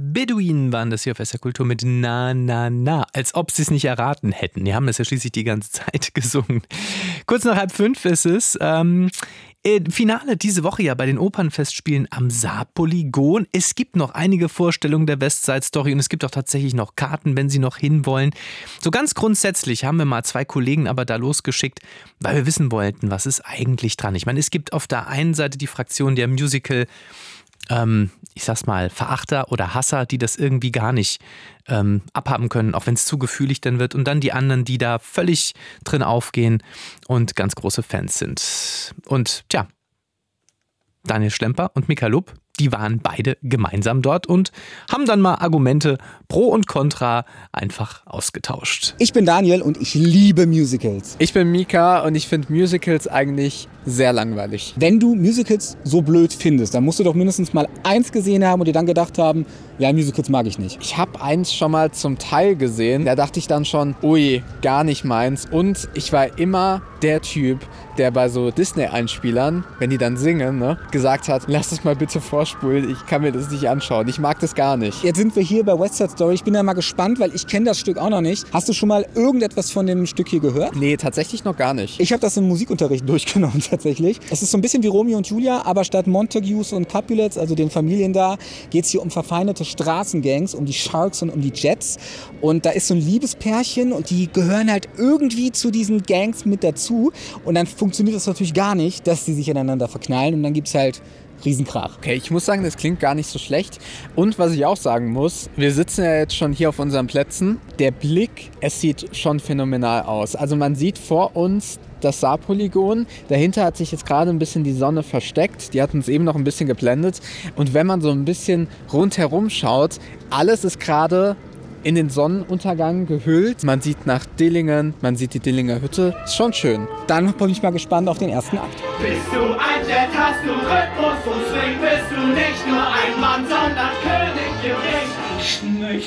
Beduinen waren das hier auf SR Kultur mit Na, Na, Na. Als ob sie es nicht erraten hätten. Die haben das ja schließlich die ganze Zeit gesungen. Kurz nach 4:30 ist es. Finale diese Woche ja bei den Opernfestspielen am Saarpolygon. Es gibt noch einige Vorstellungen der Westside Story und es gibt auch tatsächlich noch Karten, wenn Sie noch hinwollen. So ganz grundsätzlich haben wir mal 2 Kollegen aber da losgeschickt, weil wir wissen wollten, was ist eigentlich dran. Ich meine, es gibt auf der einen Seite die Fraktion der Musical, ich sag's mal, Verachter oder Hasser, die das irgendwie gar nicht abhaben können, auch wenn es zu gefühlig dann wird. Und dann die anderen, die da völlig drin aufgehen und ganz große Fans sind. Und tja, Daniel Schlemper und Mika Lupp, die waren beide gemeinsam dort und haben dann mal Argumente pro und contra einfach ausgetauscht. Ich bin Daniel und ich liebe Musicals. Ich bin Mika und ich finde Musicals eigentlich sehr langweilig. Wenn du Musicals so blöd findest, dann musst du doch mindestens mal eins gesehen haben und dir dann gedacht haben, ja, Musicals mag ich nicht. Ich habe eins schon mal zum Teil gesehen, da dachte ich dann schon, ui, gar nicht meins. Und ich war immer der Typ, der bei so Disney-Einspielern, wenn die dann singen, gesagt hat, lass es mal bitte vorspulen, ich kann mir das nicht anschauen, ich mag das gar nicht. Jetzt sind wir hier bei West Side Story, ich bin ja mal gespannt, weil ich kenne das Stück auch noch nicht. Hast du schon mal irgendetwas von dem Stück hier gehört? Nee, tatsächlich noch gar nicht. Ich habe das im Musikunterricht durchgenommen tatsächlich. Es ist so ein bisschen wie Romeo und Julia, aber statt Montagues und Capulets, also den Familien da, geht es hier um verfeindete Straßengangs, um die Sharks und um die Jets. Und da ist so ein Liebespärchen und die gehören halt irgendwie zu diesen Gangs mit dazu. Und dann funktioniert das natürlich gar nicht, dass die sich ineinander verknallen und dann gibt es halt Riesenkrach. Okay, ich muss sagen, das klingt gar nicht so schlecht. Und was ich auch sagen muss, wir sitzen ja jetzt schon hier auf unseren Plätzen. Der Blick, es sieht schon phänomenal aus. Also man sieht vor uns das Saarpolygon. Dahinter hat sich jetzt gerade ein bisschen die Sonne versteckt. Die hat uns eben noch ein bisschen geblendet. Und wenn man so ein bisschen rundherum schaut, alles ist gerade in den Sonnenuntergang gehüllt. Man sieht nach Dillingen, man sieht die Dillinger Hütte. Ist schon schön. Dann bin ich mal gespannt auf den ersten Akt. Bist du ein Jet, hast du Rhythmus und Swing, bist du nicht nur ein Mann, sondern König im Ring.